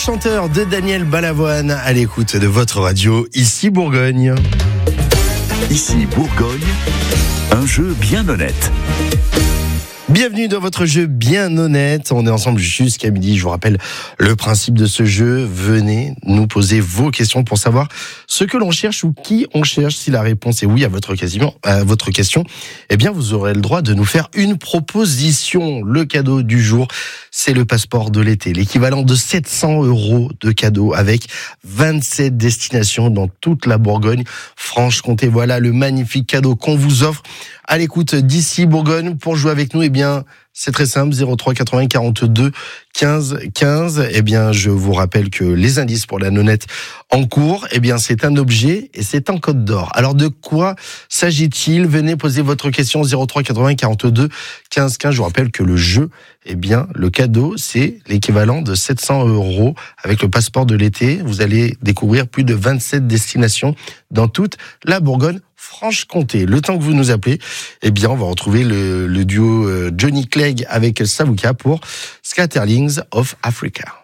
Chanteur de Daniel Balavoine à l'écoute de votre radio, ici Bourgogne. Ici Bourgogne, un jeu bien honnête. Bienvenue dans votre jeu bien honnête. On est ensemble jusqu'à midi. Je vous rappelle le principe de ce jeu. Venez nous poser vos questions pour savoir ce que l'on cherche ou qui on cherche. Si la réponse est oui à votre question, eh bien vous aurez le droit de nous faire une proposition. Le cadeau du jour, c'est le passeport de l'été. L'équivalent de 700 € de cadeau avec 27 destinations dans toute la Bourgogne-Franche-Comté. Voilà le magnifique cadeau qu'on vous offre à l'écoute d'ici Bourgogne. Pour jouer avec nous, eh bien, c'est très simple, 03 80 42 15 15. Eh bien, je vous rappelle que les indices pour la nonnette en cours, eh bien, c'est un objet et c'est un code d'or. Alors, de quoi s'agit-il? Venez poser votre question 03 80 42 15 15. Je vous rappelle que le jeu, eh bien, le cadeau, c'est l'équivalent de 700 € avec le passeport de l'été. Vous allez découvrir plus de 27 destinations dans toute la Bourgogne-Franche-Comté. Le temps que vous nous appelez, eh bien, on va retrouver le duo Johnny Clegg avec Savuka pour Scatterlings of Africa.